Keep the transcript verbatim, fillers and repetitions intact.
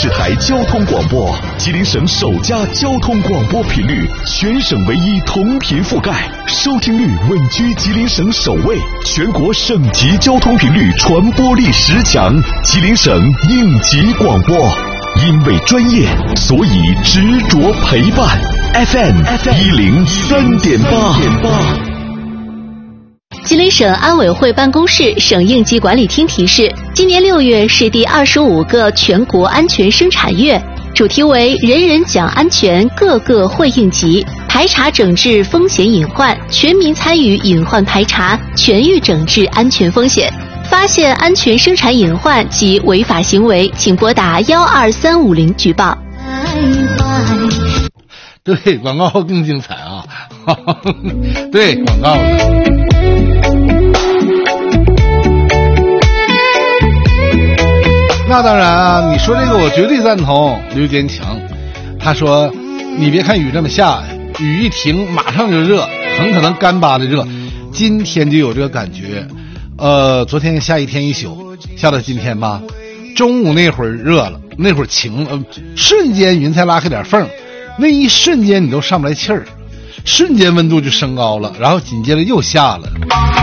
视台交通广播，吉林省首家交通广播频率，全省唯一同频覆盖，收听率稳居吉林省首位，全国省级交通频率传播力十强，吉林省应急广播。因为专业，所以执着陪伴。F M 一零三点八。 吉林省安委会办公室、省应急管理厅提示：今年六月是第二十五个全国安全生产月，主题为“人人讲安全，个个会应急”，排查整治风险隐患，全民参与隐患排查，全域整治安全风险。发现安全生产隐患及违法行为，请拨打幺二三五零举报。 对，广告更精彩啊！对，广告。那当然啊，你说这个我绝对赞同。刘坚强他说：“你别看雨这么下，雨一停马上就热，很可能干巴的热。今天就有这个感觉。”呃，昨天下一天一宿，下到今天吧，中午那会儿热了，那会儿晴了，呃，瞬间云彩拉开点缝，那一瞬间你都上不来气儿，瞬间温度就升高了，然后紧接着又下了。